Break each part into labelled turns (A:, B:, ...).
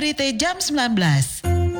A: Berita jam 19.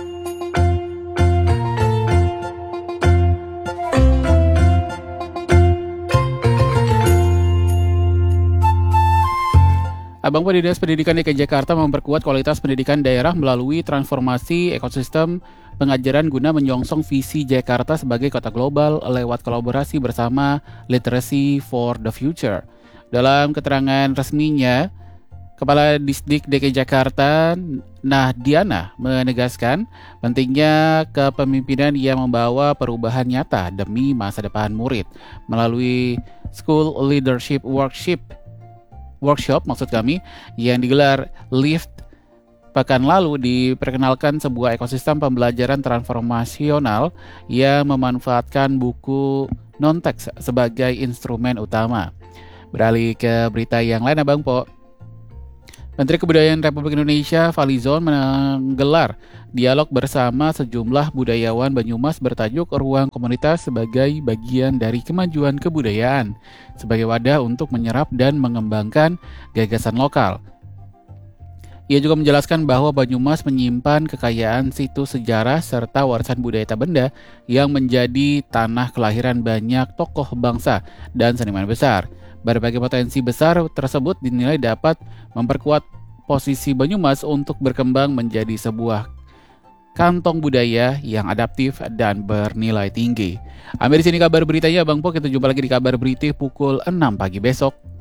B: Abang Po, Dinas Pendidikan DKI Jakarta memperkuat kualitas pendidikan daerah melalui transformasi ekosistem pengajaran guna menyongsong visi Jakarta sebagai kota global lewat kolaborasi bersama Literacy for the Future. Dalam keterangan resminya, Kepala Disdik DKI Jakarta Nahdiana menegaskan pentingnya kepemimpinan yang membawa perubahan nyata demi masa depan murid melalui School Leadership Workshop yang digelar LIFT pekan lalu diperkenalkan sebuah ekosistem pembelajaran transformasional yang memanfaatkan buku non-teks sebagai instrumen utama. Beralih ke berita yang lain, Abang Po. Menteri Kebudayaan Republik Indonesia Fadlizon menggelar dialog bersama sejumlah budayawan Banyumas bertajuk Ruang Komunitas sebagai bagian dari kemajuan kebudayaan, sebagai wadah untuk menyerap dan mengembangkan gagasan lokal. Ia juga menjelaskan bahwa Banyumas menyimpan kekayaan situs sejarah serta warisan budaya tak benda yang menjadi tanah kelahiran banyak tokoh bangsa dan seniman besar. Berbagai potensi besar tersebut dinilai dapat memperkuat posisi Banyumas untuk berkembang menjadi sebuah kantong budaya yang adaptif dan bernilai tinggi. Ambil di sini kabar beritanya, Bang Po. Kita jumpa lagi di kabar berita pukul 6 pagi besok.